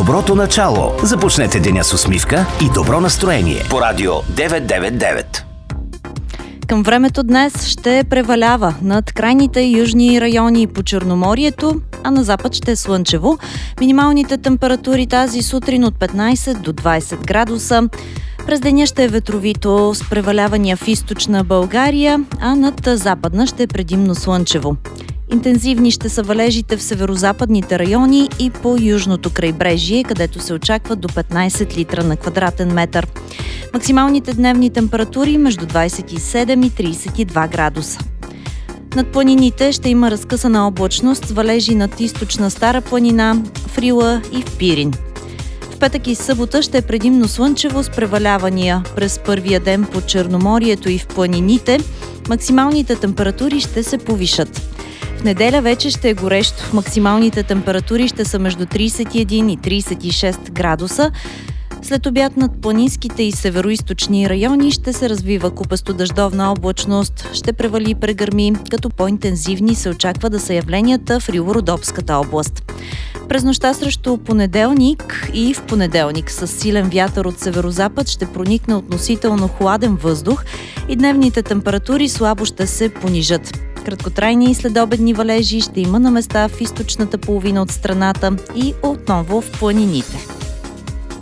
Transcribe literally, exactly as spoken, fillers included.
Доброто начало. Започнете деня с усмивка и добро настроение по радио деветстотин деветдесет и девет. Към времето днес ще превалява над крайните южни райони по Черноморието, а на запад ще е слънчево. Минималните температури тази сутрин от петнайсет до двайсет градуса. През деня ще е ветровито с превалявания в източна България, а над западна ще е предимно слънчево. Интензивни ще са валежите в северозападните райони и по южното крайбрежие, където се очакват до петнайсет литра на квадратен метър. Максималните дневни температури между двайсет и седем и трийсет и два градуса. Над планините ще има разкъсана облачност с валежи над източна Стара планина, в Рила и в Пирин. В петък и събота ще е предимно слънчево с превалявания през първия ден по Черноморието и в планините. Максималните температури ще се повишат. В неделя вече ще е горещо. Максималните температури ще са между трийсет и един и трийсет и шест градуса. След обяд над планинските и североизточни райони ще се развива купесто-дъждовна облачност. Ще превали и прегърми, като по-интензивни се очаква да са явленията в Рило-Родопската област. През нощта срещу понеделник и в понеделник с силен вятър от северозапад ще проникне относително хладен въздух и дневните температури слабо ще се понижат. Краткотрайни и следобедни валежи ще има на места в източната половина от страната и отново в планините.